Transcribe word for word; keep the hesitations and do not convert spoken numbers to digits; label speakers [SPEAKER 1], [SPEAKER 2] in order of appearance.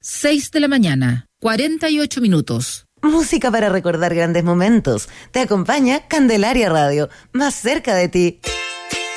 [SPEAKER 1] seis de la mañana, cuarenta y ocho minutos.
[SPEAKER 2] Música para recordar grandes momentos. Te acompaña Candelaria Radio, más cerca de ti.